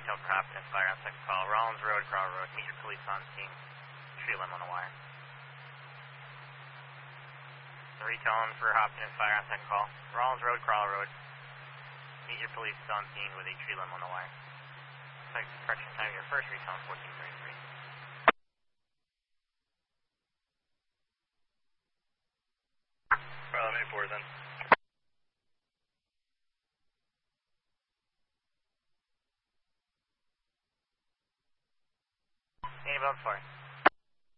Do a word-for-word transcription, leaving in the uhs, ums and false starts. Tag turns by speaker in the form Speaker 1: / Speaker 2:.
Speaker 1: Retail for Hopkins Fire on second call. Rollins Road, Crawl Road. Meet your police on scene. Tree limb on the wire. Retail for Hopkins Fire on second call. Rollins Road, Crawl Road. Meet your police on scene with a tree limb on the wire. Correction time, your first retail fourteen thirty-three.
Speaker 2: Well, eight four then.
Speaker 1: Any above four.